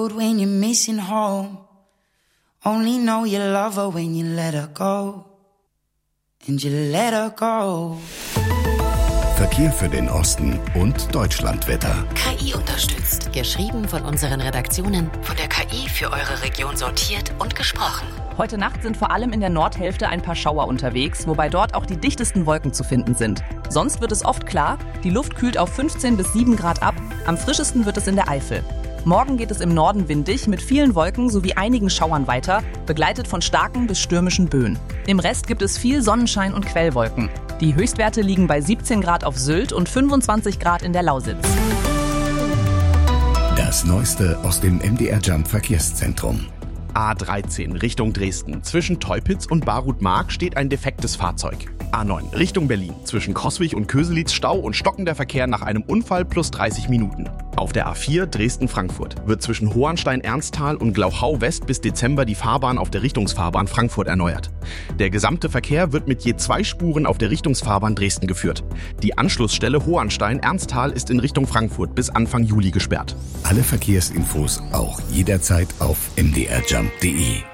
When you're missing home, only know you love her when you let her go. And you let her go. Verkehr für den Osten und Deutschlandwetter. KI unterstützt. Geschrieben von unseren Redaktionen, von der KI für eure Region sortiert und gesprochen. Heute Nacht sind vor allem in der Nordhälfte ein paar Schauer unterwegs, wobei dort auch die dichtesten Wolken zu finden sind. Sonst wird es oft klar, die Luft kühlt auf 15 bis 7 Grad ab, am frischesten wird es in der Eifel. Morgen geht es im Norden windig mit vielen Wolken sowie einigen Schauern weiter, begleitet von starken bis stürmischen Böen. Im Rest gibt es viel Sonnenschein und Quellwolken. Die Höchstwerte liegen bei 17 Grad auf Sylt und 25 Grad in der Lausitz. Das Neueste aus dem MDR Jump Verkehrszentrum. A13 Richtung Dresden. Zwischen Teupitz und Barut-Mark steht ein defektes Fahrzeug. A9 Richtung Berlin. Zwischen Coswig und Köselitz Stau und stockender Verkehr nach einem Unfall plus 30 Minuten. Auf der A4 Dresden-Frankfurt wird zwischen Hohenstein-Ernsthal und Glauchau-West bis Dezember die Fahrbahn auf der Richtungsfahrbahn Frankfurt erneuert. Der gesamte Verkehr wird mit je 2 Spuren auf der Richtungsfahrbahn Dresden geführt. Die Anschlussstelle Hohenstein-Ernsthal ist in Richtung Frankfurt bis Anfang Juli gesperrt. Alle Verkehrsinfos auch jederzeit auf mdrjump.de.